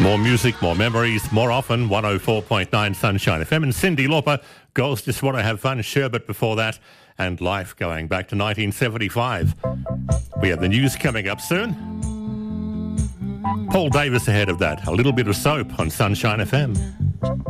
More music, more memories, more often 104.9 Sunshine FM. And Cyndi Lauper, Girls Just Want to Have Fun, Sherbet before that, and Life going back to 1975. We have the news coming up soon. Paul Davis ahead of that. A little bit of soap on Sunshine FM.